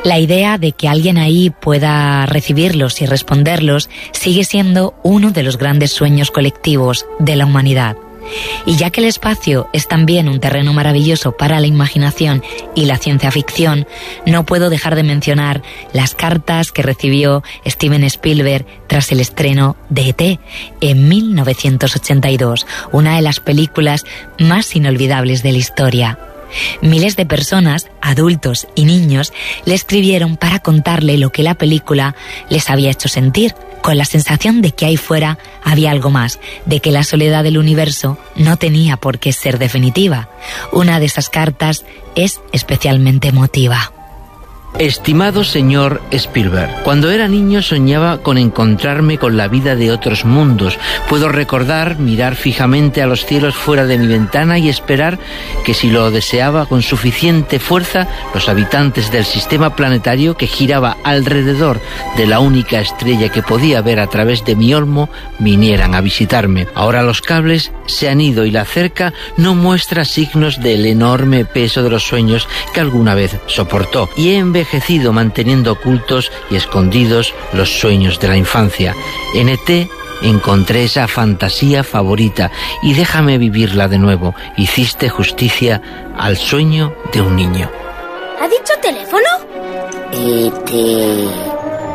La idea de que alguien ahí pueda recibirlos y responderlos sigue siendo uno de los grandes sueños colectivos de la humanidad. Y ya que el espacio es también un terreno maravilloso para la imaginación y la ciencia ficción, no puedo dejar de mencionar las cartas que recibió Steven Spielberg tras el estreno de E.T. en 1982, una de las películas más inolvidables de la historia. Miles de personas, adultos y niños, le escribieron para contarle lo que la película les había hecho sentir, con la sensación de que ahí fuera había algo más, de que la soledad del universo no tenía por qué ser definitiva. Una de esas cartas es especialmente emotiva. Estimado señor Spielberg, cuando era niño soñaba con encontrarme con la vida de otros mundos. Puedo recordar mirar fijamente a los cielos fuera de mi ventana y esperar que, si lo deseaba con suficiente fuerza, los habitantes del sistema planetario que giraba alrededor de la única estrella que podía ver a través de mi olmo vinieran a visitarme. Ahora los cables se han ido y la cerca no muestra signos del enorme peso de los sueños que alguna vez soportó, y he envejecido manteniendo ocultos y escondidos los sueños de la infancia. En E.T. encontré esa fantasía favorita y déjame vivirla de nuevo. Hiciste justicia al sueño de un niño. ¿Ha dicho teléfono? E.T.